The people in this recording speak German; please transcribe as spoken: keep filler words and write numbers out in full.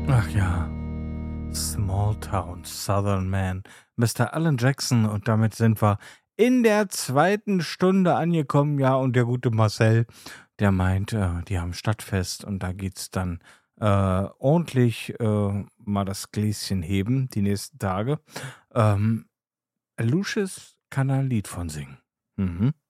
Ach ja, Small Town Southern Man, Mister Alan Jackson und damit sind wir in der zweiten Stunde angekommen. Ja, und der gute Marcel, der meint, äh, die haben Stadtfest und da geht's dann äh, ordentlich äh, mal das Gläschen heben die nächsten Tage. Ähm, Lucius kann da 'n Lied von singen. Mhm.